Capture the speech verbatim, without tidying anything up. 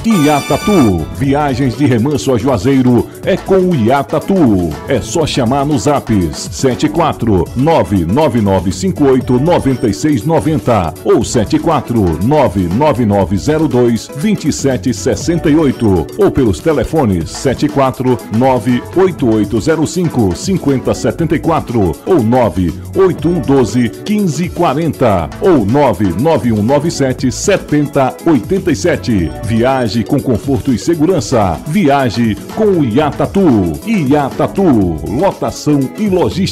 Iatatu, viagens de remanso a Juazeiro é com o Iatatu. É só chamar nos apps sete quatro nove nove nove cinco oito nove seis nove zero ou sete quatro nove nove nove zero dois dois sete seis oito ou pelos telefones sete quatro nove oito oito zero cinco cinco zero sete quatro ou nove oito um um doze quinze quarenta ou nove nove um nove sete sete zero oito sete. Viaje com conforto e segurança. Viaje com o Iatatu. Iatatu, lotação e logística.